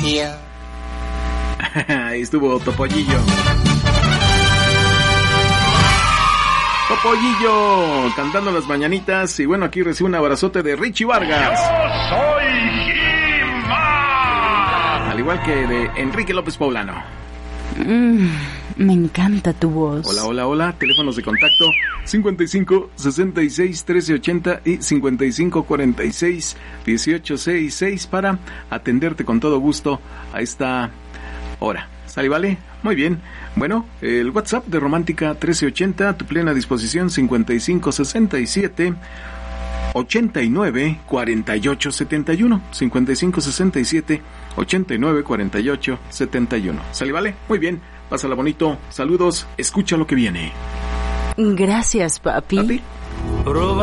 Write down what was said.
Topollillo. Ahí estuvo Topollillo. Topollillo cantando las mañanitas. Y bueno, aquí recibe un abrazote de Richie Vargas. ¡Yo soy He-Man! Al igual que de Enrique López Poblano. Me encanta tu voz. Hola, hola, hola. Teléfonos de contacto 55 66 1380 y 55 46 1866 para atenderte con todo gusto a esta hora. ¿Sale, vale? Muy bien. Bueno, el WhatsApp de Romántica 1380, a tu plena disposición 55 67 89 48 71 55 67 89 48 71. ¿Sale, vale? Muy bien. Pásala bonito. Saludos. Escucha lo que viene. Gracias, papi. ¿Papi?